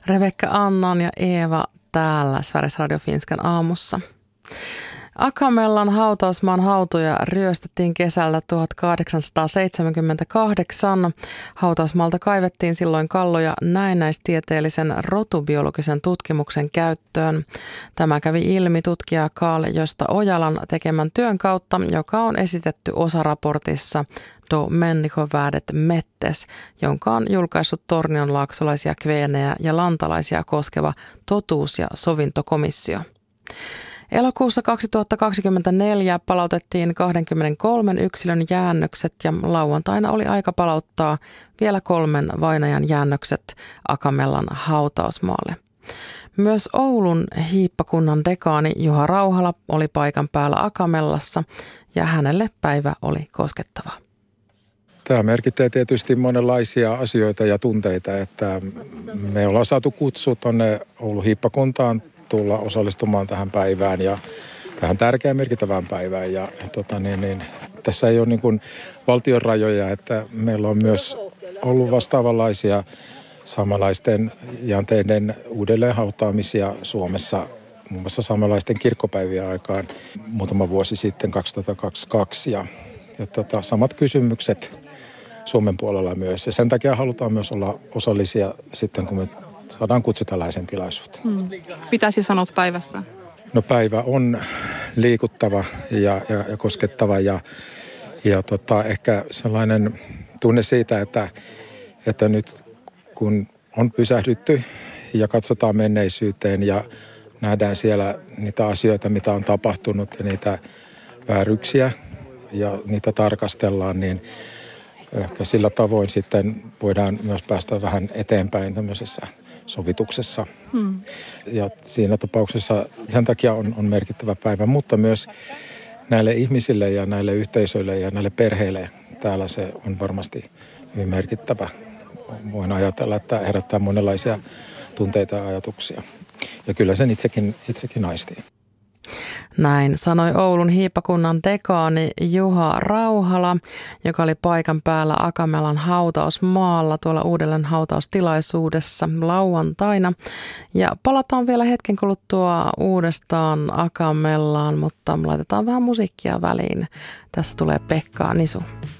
Rebekka, Annan ja Eeva täällä Sveriges Radio Finskan aamussa. Akamellan hautausmaan hautoja ryöstettiin kesällä 1878. Hautausmaalta kaivettiin silloin kalloja näennäistieteellisen rotubiologisen tutkimuksen käyttöön. Tämä kävi ilmi tutkija Carl Gösta Ojalan tekemän työn kautta, joka on esitetty osaraportissa Do människovärdet mättes, jonka on julkaissut tornionlaaksolaisia kveenejä ja lantalaisia koskeva totuus- ja sovintokomissio. Elokuussa 2024 palautettiin 23 yksilön jäännökset ja lauantaina oli aika palauttaa vielä 3 vainajan jäännökset Akamellan hautausmaalle. Myös Oulun hiippakunnan dekaani Juha Rauhala oli paikan päällä Akamellassa ja hänelle päivä oli koskettava. Tämä merkitsee tietysti monenlaisia asioita ja tunteita, että me ollaan saatu kutsu tuonne Oulun hiippakuntaan tulla osallistumaan tähän päivään ja tähän tärkeään merkittävään päivään. Tässä ei ole niin kuin valtion rajoja, että meillä on myös ollut vastaavanlaisia saamelaisten jäänteiden uudelleenhautaamisia Suomessa, muun muassa saamelaisten kirkkopäivien aikaan muutama vuosi sitten 2022 ja samat kysymykset Suomen puolella myös. Ja sen takia halutaan myös olla osallisia sitten, kun me saadaan kutsu tällaisen tilaisuuteen. Mitä sinä sanot päivästä? No päivä on liikuttava ja koskettava ja ehkä sellainen tunne siitä, että nyt kun on pysähdytty ja katsotaan menneisyyteen ja nähdään siellä niitä asioita, mitä on tapahtunut ja niitä vääryksiä ja niitä tarkastellaan, niin ehkä sillä tavoin sitten voidaan myös päästä vähän eteenpäin tämmöisessä sovituksessa. Ja siinä tapauksessa sen takia on merkittävä päivä, mutta myös näille ihmisille ja näille yhteisöille ja näille perheille täällä se on varmasti hyvin merkittävä. Voin ajatella, että herättää monenlaisia tunteita ja ajatuksia. Ja kyllä sen itsekin aistii. Näin sanoi Oulun hiippakunnan dekaani Juha Rauhala, joka oli paikan päällä Akamellan hautausmaalla tuolla uudelleen hautaustilaisuudessa lauantaina. Ja palataan vielä hetken kuluttua uudestaan Akamellaan, mutta laitetaan vähän musiikkia väliin. Tässä tulee Pekka Nisu.